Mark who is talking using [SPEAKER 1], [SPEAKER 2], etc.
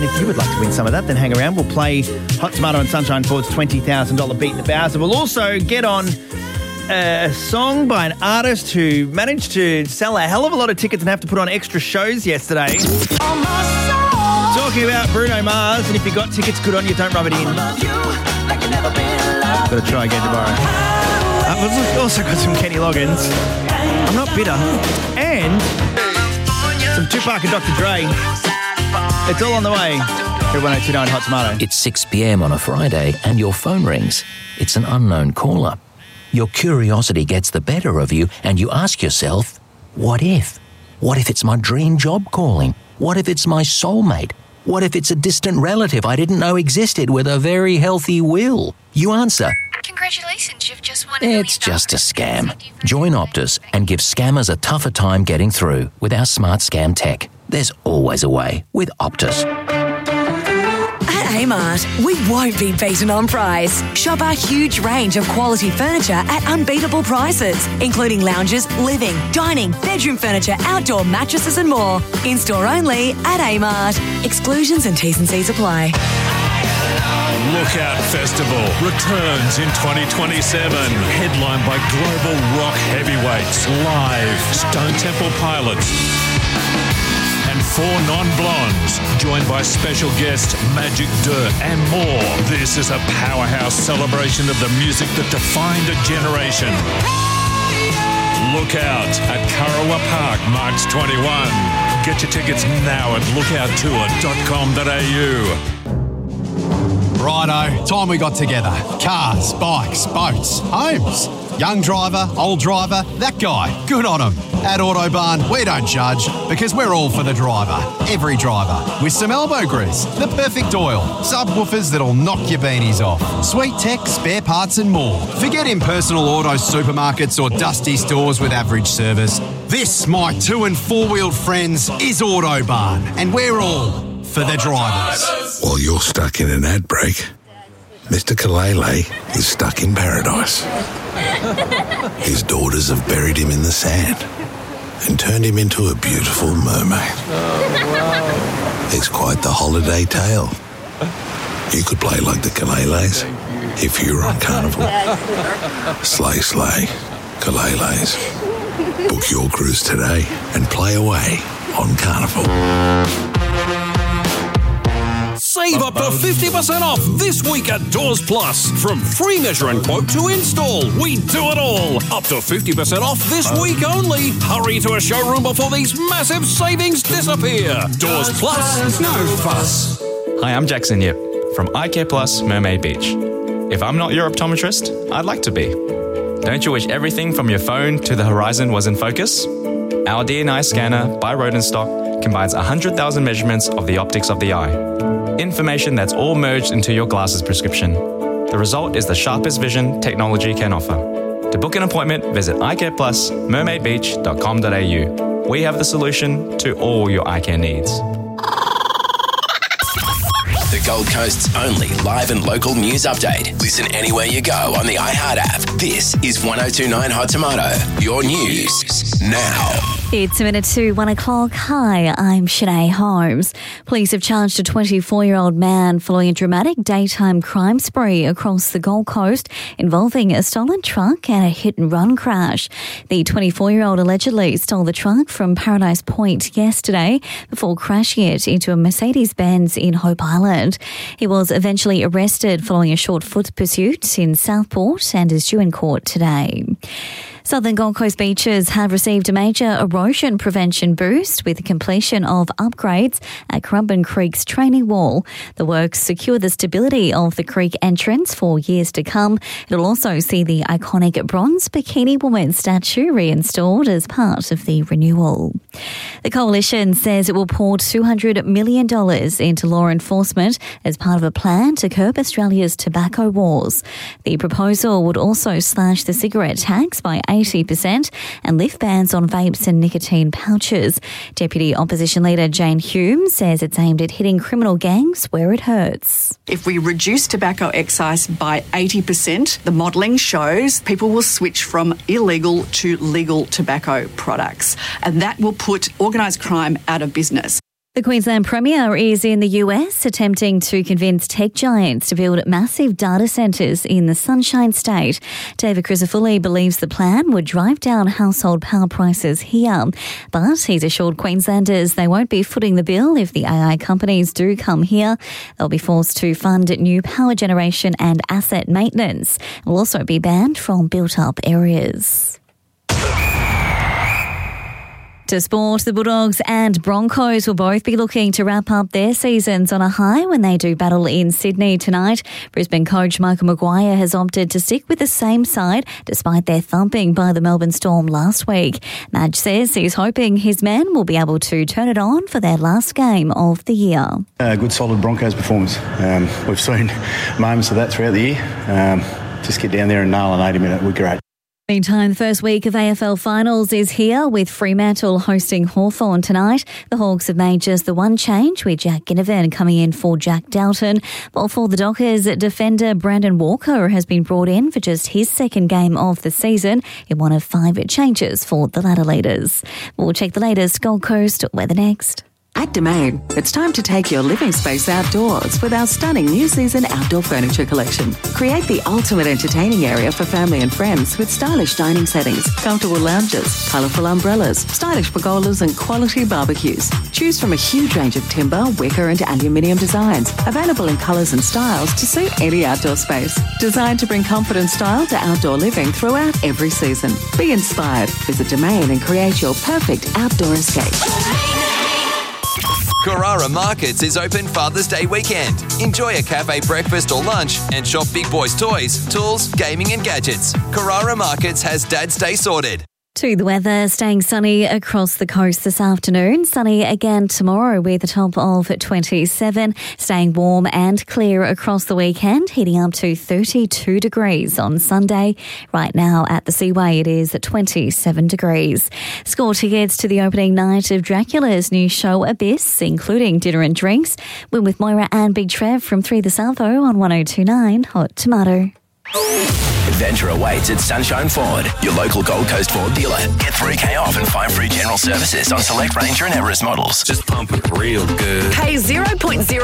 [SPEAKER 1] if you would like to win some of that, then hang around. We'll play Hot Tomato and Sunshine Ford's $20,000 Beat the Bowser. We'll also get on a song by an artist who managed to sell a hell of a lot of tickets and have to put on extra shows yesterday. Talking about Bruno Mars, and if you got tickets, good on you, don't rub it in. Got to try again tomorrow. We've also got some Kenny Loggins. I'm not bitter. And some Tupac and Dr. Dre. It's all on the way. Here at 1029 Hot Tomato.
[SPEAKER 2] It's 6 p.m. on a Friday and your phone rings. It's an unknown caller. Your curiosity gets the better of you and you ask yourself, what if? What if it's my dream job calling? What if it's my soulmate? What if it's a distant relative I didn't know existed with a very healthy will? You answer,
[SPEAKER 3] congratulations, you've just won
[SPEAKER 2] it's just a scam. Join Optus and give scammers a tougher time getting through with our smart scam tech. There's always a way with Optus.
[SPEAKER 4] At Amart, we won't be beaten on price. Shop our huge range of quality furniture at unbeatable prices, including lounges, living, dining, bedroom furniture, outdoor mattresses and more. In-store only at Amart. Exclusions and T's and C's apply.
[SPEAKER 5] Lookout Festival returns in 2027. Headlined by global rock heavyweights, Live, Stone Temple Pilots, and 4 Non-Blondes, joined by special guest Magic Dirt and more. This is a powerhouse celebration of the music that defined a generation. Lookout at Kurrawa Park, March 21. Get your tickets now at lookouttour.com.au.
[SPEAKER 6] Righto, time we got together. Cars, bikes, boats, homes. Young driver, old driver, that guy, good on him. At Autobarn, we don't judge because we're all for the driver. Every driver. With some elbow grease, the perfect oil, subwoofers that'll knock your beanies off, sweet tech, spare parts and more. Forget impersonal auto supermarkets or dusty stores with average service. This, my 2- and 4-wheeled friends, is Autobarn, and we're all for the drivers.
[SPEAKER 7] While you're stuck in an ad break, Mr. Kalele is stuck in paradise. His daughters have buried him in the sand and turned him into a beautiful mermaid. It's quite the holiday tale. You could play like the Kaleles if you were on Carnival. Slay, slay, Kaleles. Book your cruise today and play away on Carnival.
[SPEAKER 8] Save up to 50% off this week at Doors Plus. From free measure and quote to install, we do it all. Up to 50% off this week only. Hurry to a showroom before these massive savings disappear. Doors Plus, no fuss.
[SPEAKER 9] Hi, I'm Jackson Yip from Eye Care Plus Mermaid Beach. If I'm not your optometrist, I'd like to be. Don't you wish everything from your phone to the horizon was in focus? Our DNI scanner by Rodenstock combines 100,000 measurements of the optics of the eye. Information that's all merged into your glasses prescription. The result is the sharpest vision technology can offer. To book an appointment, visit eyecaplusmermaidbeach.com.au. We have the solution to all your eye care needs.
[SPEAKER 10] The Gold Coast's only live and local news update. Listen anywhere you go on the iHeart app. This is 1029 Hot Tomato. Your news now.
[SPEAKER 11] It's a minute to 1 o'clock. Hi, I'm Shanae Holmes. Police have charged a 24-year-old man following a dramatic daytime crime spree across the Gold Coast involving a stolen truck and a hit-and-run crash. The 24-year-old allegedly stole the truck from Paradise Point yesterday before crashing it into a Mercedes-Benz in Hope Island. He was eventually arrested following a short foot pursuit in Southport and is due in court today. Southern Gold Coast beaches have received a major erosion prevention boost with the completion of upgrades at Currumbin Creek's training wall. The works secure the stability of the creek entrance for years to come. It'll also see the iconic bronze bikini woman statue reinstalled as part of the renewal. The coalition says it will pour $200 million into law enforcement as part of a plan to curb Australia's tobacco wars. The proposal would also slash the cigarette tax by 80% and lift bans on vapes and nicotine pouches. Deputy Opposition Leader Jane Hume says it's aimed at hitting criminal gangs where it hurts.
[SPEAKER 12] If we reduce tobacco excise by 80%, the modelling shows people will switch from illegal to legal tobacco products, and that will put organised crime out of business.
[SPEAKER 11] The Queensland Premier is in the US attempting to convince tech giants to build massive data centres in the Sunshine State. David Crisafulli believes the plan would drive down household power prices here. But he's assured Queenslanders they won't be footing the bill if the AI companies do come here. They'll be forced to fund new power generation and asset maintenance. Will also be banned from built-up areas. To sport, the Bulldogs and Broncos will both be looking to wrap up their seasons on a high when they do battle in Sydney tonight. Brisbane coach Michael Maguire has opted to stick with the same side despite their thumping by the Melbourne Storm last week. Madge says he's hoping his men will be able to turn it on for their last game of the year.
[SPEAKER 13] A good solid Broncos performance. We've seen moments of that throughout the year. Just get down there and nail an 80-minute would be great.
[SPEAKER 11] Meantime, the first week of AFL finals is here with Fremantle hosting Hawthorn tonight. The Hawks have made just the one change with Jack Ginnivan coming in for Jack Dalton. While for the Dockers, defender Brandon Walker has been brought in for just his second game of the season in one of 5 changes for the ladder leaders. We'll check the latest Gold Coast weather next.
[SPEAKER 14] At Domain, it's time to take your living space outdoors with our stunning new season outdoor furniture collection. Create the ultimate entertaining area for family and friends with stylish dining settings, comfortable lounges, colourful umbrellas, stylish pergolas and quality barbecues. Choose from a huge range of timber, wicker and aluminium designs, available in colours and styles to suit any outdoor space. Designed to bring comfort and style to outdoor living throughout every season. Be inspired. Visit Domain and create your perfect outdoor escape.
[SPEAKER 15] Carrara Markets is open Father's Day weekend. Enjoy a cafe breakfast or lunch and shop Big Boys toys, tools, gaming and gadgets. Carrara Markets has Dad's Day sorted.
[SPEAKER 11] To the weather, staying sunny across the coast this afternoon. Sunny again tomorrow with a top of 27. Staying warm and clear across the weekend, heating up to 32 degrees on Sunday. Right now at the Seaway, it is at 27 degrees. Score tickets to the opening night of Dracula's new show Abyss, including dinner and drinks. We're with Moira and Big Trev from 3 this Arvo on 102.9 Hot Tomato.
[SPEAKER 10] Adventure awaits at Sunshine Ford, your local Gold Coast Ford dealer. Get $3,000 off and 5 free general services on select Ranger and Everest models.
[SPEAKER 8] Just pump it real good.
[SPEAKER 4] Pay 0.0